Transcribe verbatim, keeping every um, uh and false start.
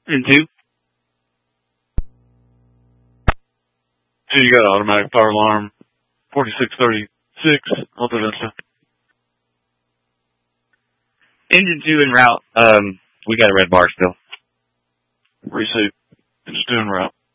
And two. Two, you got automatic fire alarm. forty-six thirty-six, Alta Vista. Engine two en route. Um, we got a red bar still. Receive. It's doing route.